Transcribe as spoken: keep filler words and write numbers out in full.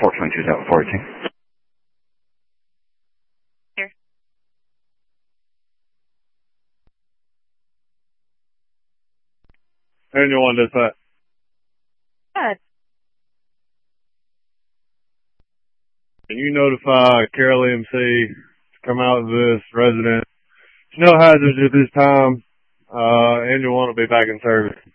four twenty-two, Delta four eighteen. Here. Manual one dispatch. Good. Can you notify Carroll E M C to come out to this resident? No hazards at this time. Uh, Angel one will be back in service.